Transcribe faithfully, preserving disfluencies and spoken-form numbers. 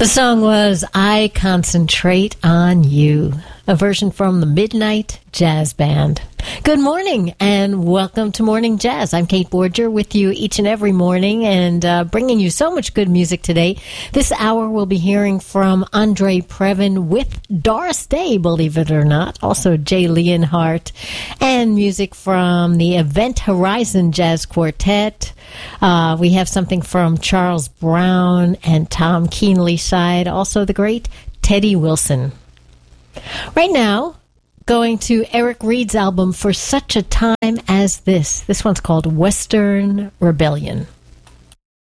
The song was I Concentrate on You, a version from the Midnight Jazz Band. Good morning and welcome to Morning Jazz. I'm Kate Borger with you each and every morning and uh, bringing you so much good music today. This hour we'll be hearing from Andre Previn with Doris Day, believe it or not, also Jay Leonhardt, and music from the Event Horizon Jazz Quartet. Uh, we have something from Charles Brown and Tom Keenley side, also the great Teddy Wilson. Right now, going to Eric Reed's album For Such a Time as This. This one's called Western Rebellion.